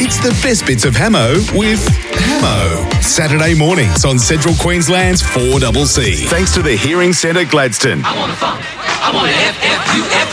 It's the best bits of Hamo with Hamo. Saturday mornings on Central Queensland's 4CC. Thanks to the Hearing Centre Gladstone. I want to funk. I want to F-F-U-F.